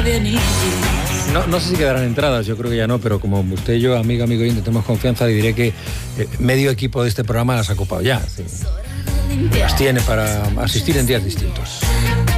No sé si quedarán entradas, yo creo que ya no, pero como usted y yo, amigo y tenemos confianza, le diré que medio equipo de este programa las ha ocupado ya. Las tiene para asistir en días distintos.